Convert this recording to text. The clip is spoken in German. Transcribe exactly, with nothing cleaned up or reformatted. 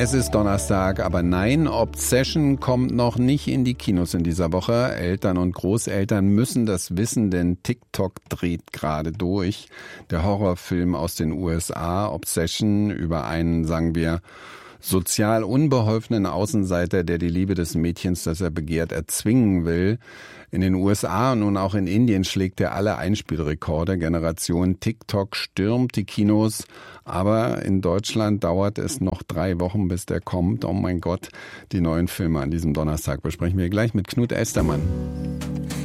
Es ist Donnerstag, aber nein, Obsession kommt noch nicht in die Kinos in dieser Woche. Eltern und Großeltern müssen das wissen, denn TikTok dreht gerade durch. Der Horrorfilm aus den U S A, Obsession, über einen, sagen wir, sozial unbeholfenen Außenseiter, der die Liebe des Mädchens, das er begehrt, erzwingen will. In den U S A und nun auch in Indien schlägt er alle Einspielrekorde. Generation TikTok stürmt die Kinos, aber in Deutschland dauert es noch drei Wochen, bis der kommt. Oh mein Gott, die neuen Filme an diesem Donnerstag besprechen wir gleich mit Knut Elstermann.